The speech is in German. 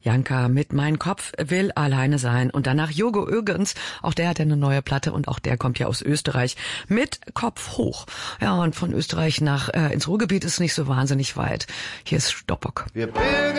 Janka mit Mein Kopf will alleine sein. Und danach Jogo Ögens, auch der hat ja eine neue Platte und auch der kommt ja aus Österreich mit Kopf hoch. Ja, und von Österreich ins Ruhrgebiet ist nicht so wahnsinnig weit. Hier ist Stoppock. Wir